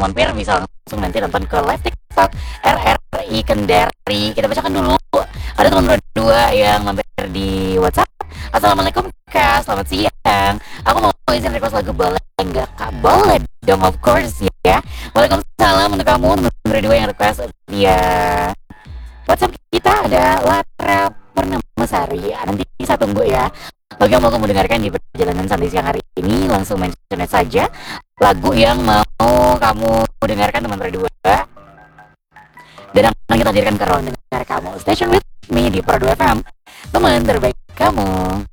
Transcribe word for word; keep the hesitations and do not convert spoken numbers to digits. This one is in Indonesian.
mampir bisa langsung nanti nonton ke live TikTok R R I Kendari. Kita bacakan dulu. Ada teman berdua yang mampir di WhatsApp. Assalamualaikum Kak, selamat siang. Aku mau izin request lagu, boleh enggak Kak? Boleh dong, of course ya. Waalaikumsalam untuk kamu teman berdua yang request via WhatsApp kita. Ada Lara Purnamasari. Nanti bisa tunggu ya. Lagu yang mau kamu dengarkan di perjalanan sampai siang hari ini, langsung mention saja lagu yang mau kamu dengarkan teman berdua, dan akan kita hadirkan ke ruang dengar kamu. Station with me di Pro dua F M, teman terbaik kamu.